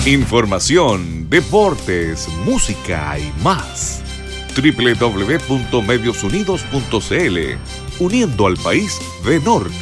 Información, deportes, música y más. www.mediosunidos.cl, uniendo al país de norte